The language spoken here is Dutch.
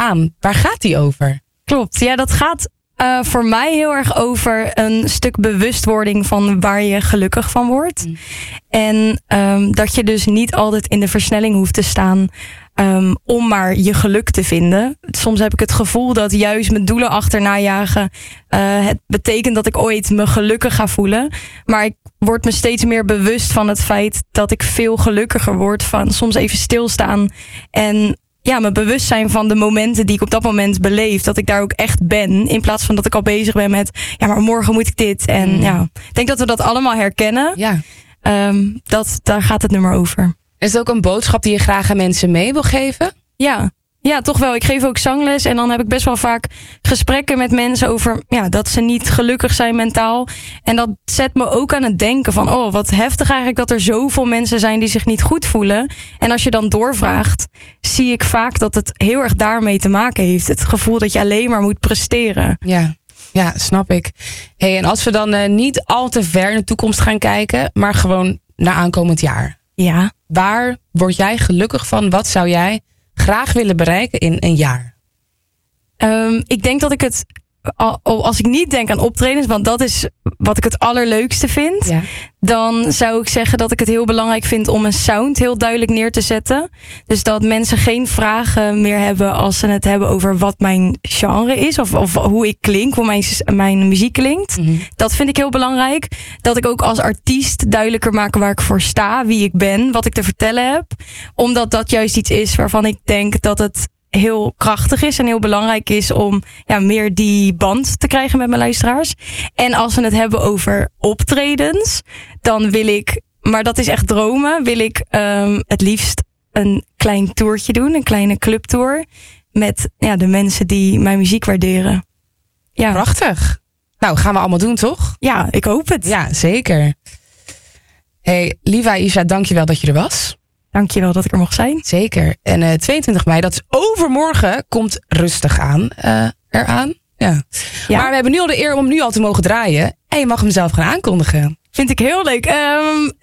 aan. Waar gaat die over? Klopt, ja, dat gaat voor mij heel erg over een stuk bewustwording van waar je gelukkig van wordt. En dat je dus niet altijd in de versnelling hoeft te staan om maar je geluk te vinden. Soms heb ik het gevoel dat juist mijn doelen achterna jagen het betekent dat ik ooit me gelukkig ga voelen. Maar ik word me steeds meer bewust van het feit dat ik veel gelukkiger word van soms even stilstaan en me bewust zijn van de momenten die ik op dat moment beleef. Dat ik daar ook echt ben. In plaats van dat ik al bezig ben met maar morgen moet ik dit. En ik denk dat we dat allemaal herkennen. Ja. Daar gaat het nummer over. Is het ook een boodschap die je graag aan mensen mee wil geven? Ja, toch wel. Ik geef ook zangles en dan heb ik best wel vaak gesprekken met mensen over dat ze niet gelukkig zijn mentaal. En dat zet me ook aan het denken van wat heftig eigenlijk dat er zoveel mensen zijn die zich niet goed voelen. En als je dan doorvraagt, zie ik vaak dat het heel erg daarmee te maken heeft. Het gevoel dat je alleen maar moet presteren. Ja, snap ik. Hey, en als we dan niet al te ver in de toekomst gaan kijken, maar gewoon naar aankomend jaar. Ja. Waar word jij gelukkig van? Wat zou jij graag willen bereiken in een jaar? Ik denk dat ik het, als ik niet denk aan optredens, want dat is wat ik het allerleukste vind, dan zou ik zeggen dat ik het heel belangrijk vind om een sound heel duidelijk neer te zetten. Dus dat mensen geen vragen meer hebben als ze het hebben over wat mijn genre is of hoe ik klink, hoe mijn muziek klinkt. Dat vind ik heel belangrijk. Dat ik ook als artiest duidelijker maak waar ik voor sta, wie ik ben, wat ik te vertellen heb. Omdat dat juist iets is waarvan ik denk dat het heel krachtig is en heel belangrijk is om meer die band te krijgen met mijn luisteraars. En als we het hebben over optredens, dan wil ik, maar dat is echt dromen, wil ik het liefst een klein toertje doen, een kleine clubtour met de mensen die mijn muziek waarderen. Ja. Prachtig. Nou, gaan we allemaal doen, toch? Ja, ik hoop het. Ja, zeker. Hey, lieve Aïcha, dankjewel dat je er was. Dankjewel dat ik er mocht zijn. Zeker. En 22 mei, dat is overmorgen, komt Rustig aan eraan. Ja. Maar we hebben nu al de eer om nu al te mogen draaien. En je mag hem zelf gaan aankondigen. Vind ik heel leuk.